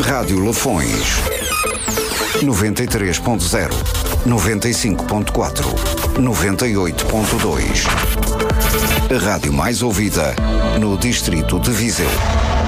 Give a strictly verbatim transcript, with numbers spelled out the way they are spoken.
Rádio Lafões. noventa e três ponto zero, noventa e cinco ponto quatro, noventa e oito ponto dois. A rádio mais ouvida no distrito de Viseu.